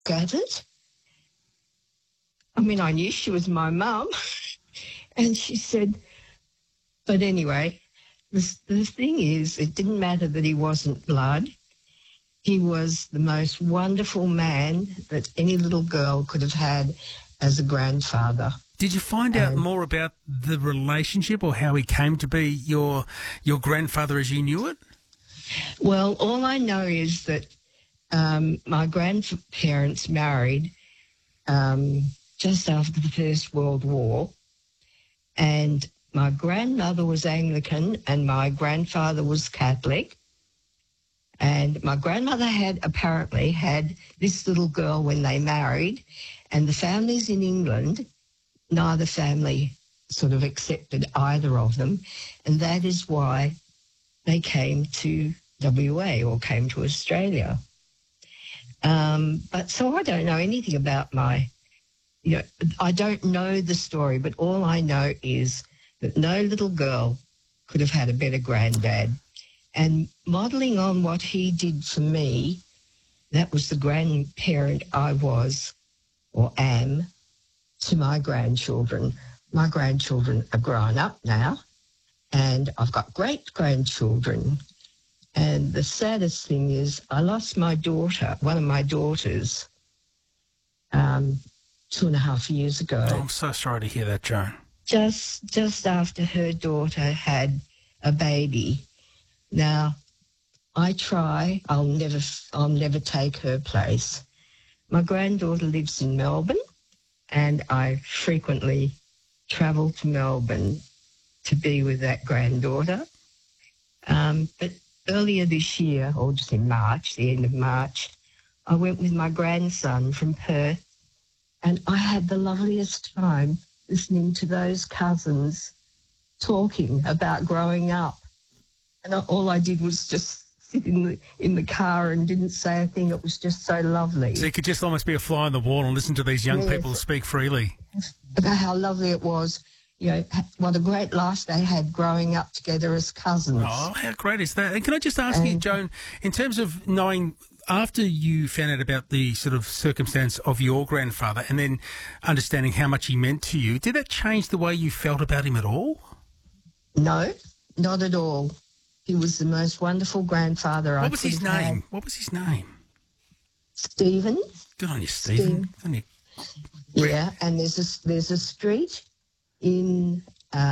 at it. I mean, I knew she was my mum. And she said, but anyway, the thing is, it didn't matter that he wasn't blood. He was the most wonderful man that any little girl could have had as a grandfather. Did you find out more about the relationship or how he came to be your grandfather as you knew it? Well, all I know is that my grandparents married just after the First World War, and my grandmother was Anglican and my grandfather was Catholic. And my grandmother apparently had this little girl when they married, and the families in England, neither family sort of accepted either of them, and that is why they came to WA or came to Australia. But so I don't know anything about I don't know the story, but all I know is that no little girl could have had a better granddad. And modelling on what he did for me, that was the grandparent I was or am to my grandchildren. My grandchildren are grown up now, and I've got great-grandchildren. And the saddest thing is I lost my daughter, one of my daughters, 2.5 years ago. Oh, I'm so sorry to hear that, Joan. Just after her daughter had a baby. Now, I'll never take her place. My granddaughter lives in Melbourne, and I frequently travel to Melbourne to be with that granddaughter. But earlier this year, or just in March, the end of March, I went with my grandson from Perth, and I had the loveliest time listening to those cousins talking about growing up. And all I did was just sit in the car and didn't say a thing. It was just so lovely. So you could just almost be a fly on the wall and listen to these young people speak freely. About how lovely it was, what a great life they had growing up together as cousins. Oh, how great is that? And can I just ask you, Joan, in terms of knowing, after you found out about the sort of circumstance of your grandfather and then understanding how much he meant to you, did that change the way you felt about him at all? No, not at all. He was the most wonderful grandfather I could have had. What was his name? What was his name? Stephen. Good on you, Stephen. Good on you. Yeah, and there's a street in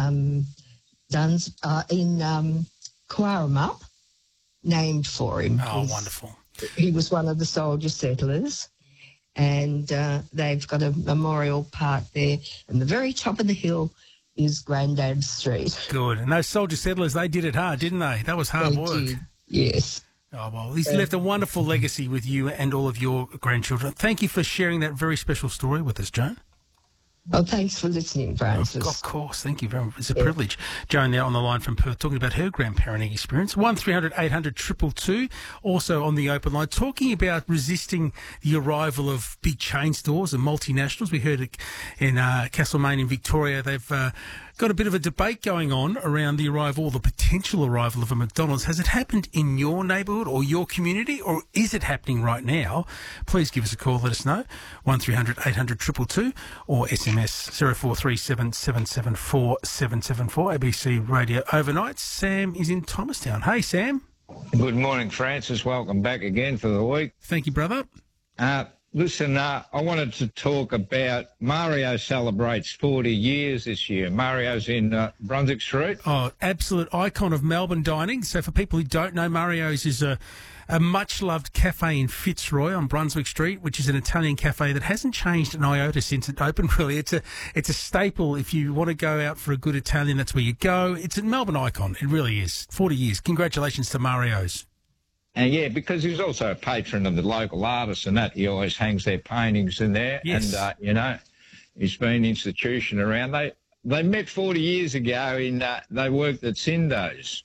Coarumup named for him. Oh, wonderful. He was one of the soldier settlers, and they've got a memorial park there. And the very top of the hill is Grandad Street. Good. And those soldier settlers, they did it hard, didn't they? That was hard work. Did. Yes. Oh, well, he's left a wonderful legacy with you and all of your grandchildren. Thank you for sharing that very special story with us, Joan. Oh, thanks for listening, Francis. Of course. Thank you very much. It's a privilege. Joan now on the line from Perth talking about her grandparenting experience. 1300 800 222. Also on the open line talking about resisting the arrival of big chain stores and multinationals. We heard it in Castlemaine in Victoria. They've got a bit of a debate going on around the arrival or the potential arrival of a McDonald's. Has it happened in your neighbourhood or your community, or is it happening right now? Please give us a call. Let us know. 1300 800 222 or SMS 0437 774 774. ABC Radio Overnight. Sam is in Thomastown. Hey, Sam. Good morning, Francis. Welcome back again for the week. Thank you, brother. Listen, I wanted to talk about Mario celebrates 40 years this year. Mario's in Brunswick Street. Oh, absolute icon of Melbourne dining. So for people who don't know, Mario's is a much-loved cafe in Fitzroy on Brunswick Street, which is an Italian cafe that hasn't changed an iota since it opened, really. It's a staple. If you want to go out for a good Italian, that's where you go. It's a Melbourne icon. It really is. 40 years. Congratulations to Mario's. And yeah, because he's also a patron of the local artists and that. He always hangs their paintings in there. Yes. And, he's been an institution around. They met 40 years ago they worked at Sindo's.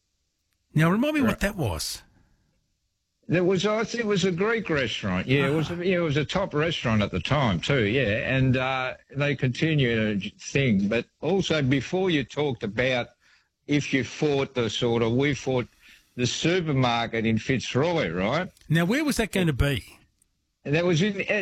Now, remind me what that was. I think it was a Greek restaurant. Yeah, it was a top restaurant at the time too. Yeah, and they continued a thing. But also, before you talked about if you fought we fought the supermarket in Fitzroy, right? Now, where was that going to be? That was in